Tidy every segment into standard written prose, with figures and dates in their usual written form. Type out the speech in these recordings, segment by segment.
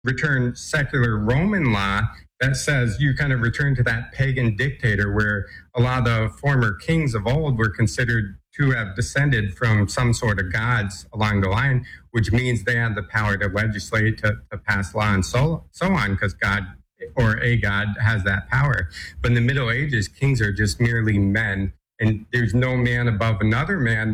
return secular Roman law that says you kind of return to that pagan dictator where a lot of the former kings of old were considered to have descended from some sort of gods along the line, which means they had the power to legislate, to pass law, and so on, because God or a god has that power. But in the Middle Ages, kings are just merely men, and there's no man above another man.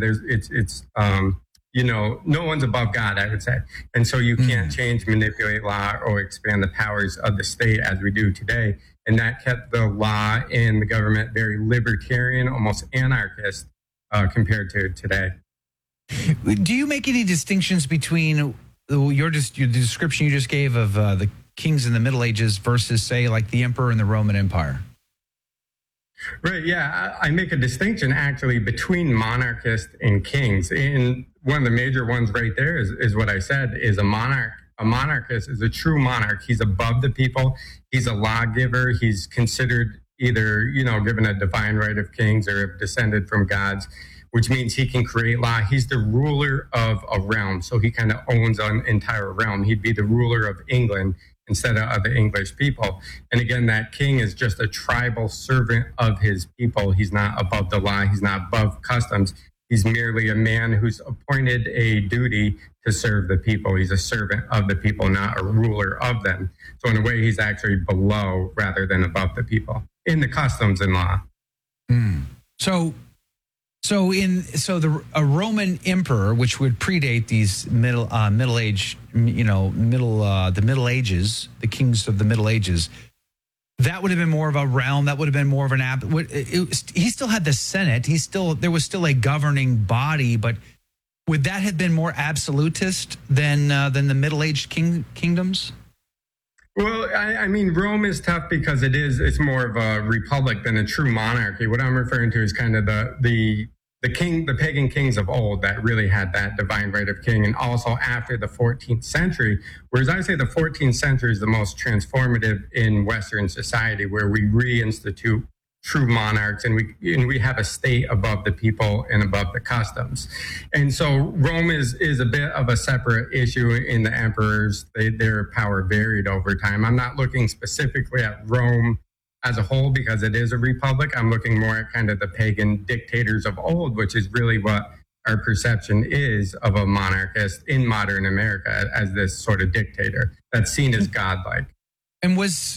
No one's above God, I would say. And so you can't change, manipulate law, or expand the powers of the state as we do today. And that kept the law and the government very libertarian, almost anarchist, compared to today. Do you make any distinctions between your description you just gave of the kings in the Middle Ages versus, say, like the emperor in the Roman Empire? Right, yeah. I make a distinction actually between monarchists and kings. And one of the major ones right there is what I said, is a monarch. A monarchist is a true monarch. He's above the people. He's a lawgiver. He's considered either, given a divine right of kings or descended from gods, which means he can create law. He's the ruler of a realm. So he kind of owns an entire realm. He'd be the ruler of England instead of the English people. And again, that king is just a tribal servant of his people. He's not above the law. He's not above customs. He's merely a man who's appointed a duty to serve the people. He's a servant of the people, not a ruler of them. So in a way, he's actually below rather than above the people in the customs and law. A Roman emperor, which would predate these the Middle Ages, the kings of the Middle Ages, that would have been more of a realm. That would have been more of an he still had the Senate. There was still a governing body, but would that have been more absolutist than the Middle Age kingdoms? Well, I mean, Rome is tough because it's more of a republic than a true monarchy. What I'm referring to is kind of the pagan kings of old that really had that divine right of king, and also after the 14th century, whereas I say the 14th century is the most transformative in Western society, where we reinstitute true monarchs and we have a state above the people and above the customs. And so Rome is a bit of a separate issue in the emperors. Their power varied over time. I'm not looking specifically at Rome as a whole because it is a republic. I'm looking more at kind of the pagan dictators of old, which is really what our perception is of a monarchist in modern America, as this sort of dictator that's seen as godlike. And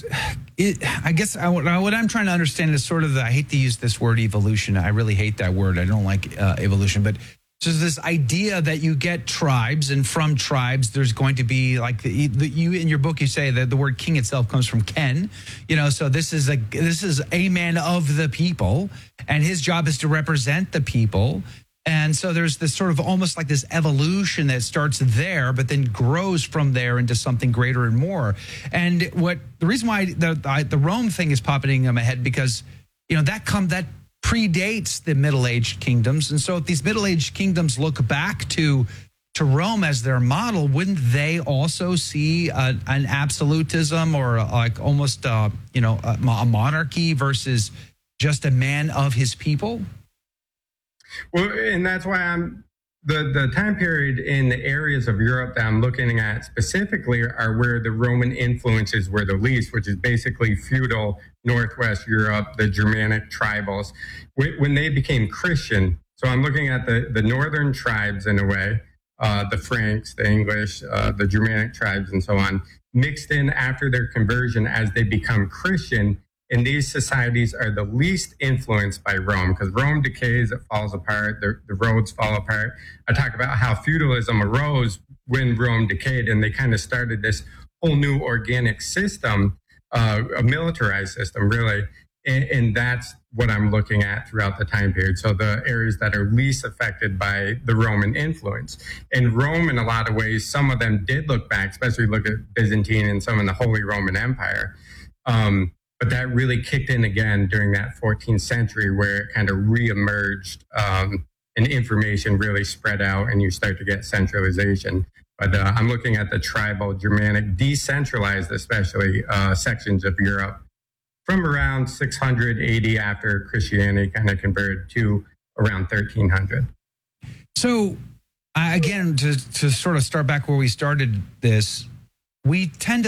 I guess what I'm trying to understand is sort of I hate to use this word evolution. I really hate that word. I don't like evolution, but so this idea that you get tribes, and from tribes there's going to be like you in your book you say that the word king itself comes from Ken, so this is a man of the people, and his job is to represent the people. And so there's this sort of almost like this evolution that starts there, but then grows from there into something greater and more. And the reason why the Rome thing is popping in my head, because that predates the Middle-aged kingdoms. And so if these Middle-aged kingdoms look back to Rome as their model, wouldn't they also see an absolutism, or like almost a monarchy versus just a man of his people? Well, and that's why the time period in the areas of Europe that I'm looking at specifically are where the Roman influences were the least, which is basically feudal Northwest Europe, the Germanic tribals, when they became Christian. So I'm looking at the northern tribes in a way, the Franks, the English, the Germanic tribes, and so on, mixed in after their conversion as they become Christian. And these societies are the least influenced by Rome, because Rome decays, it falls apart, the roads fall apart. I talk about how feudalism arose when Rome decayed, and they kind of started this whole new organic system, a militarized system, really. And that's what I'm looking at throughout the time period. So the areas that are least affected by the Roman influence. And Rome, in a lot of ways, some of them did look back, especially look at Byzantine and some in the Holy Roman Empire. But that really kicked in again during that 14th century, where it kind of reemerged and information really spread out, and you start to get centralization. But I'm looking at the tribal, Germanic, decentralized especially, sections of Europe from around 680 after Christianity kind of converted to around 1300. So again, to sort of start back where we started this, we tend to